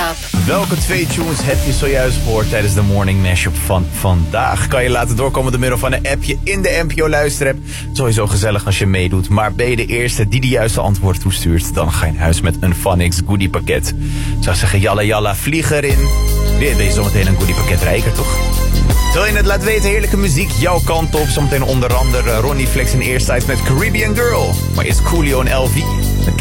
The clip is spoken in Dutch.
Mashup. Welke 2 tunes heb je zojuist gehoord tijdens de Morning Mashup van vandaag? Kan je laten doorkomen door middel van een appje in de NPO luisterapp. Sowieso gezellig als je meedoet. Maar ben je de eerste die de juiste antwoord toestuurt, dan ga je naar huis met een Funix goodie pakket. Ik zou zeggen, jalla jalla, vlieg erin. Weer ben je zometeen een goodie pakket rijker, toch? Terwijl je het laat weten, heerlijke muziek jouw kant op. Zometeen onder andere Ronnie Flex en Eerste met Caribbean Girl. Maar eerst Coolio en LV.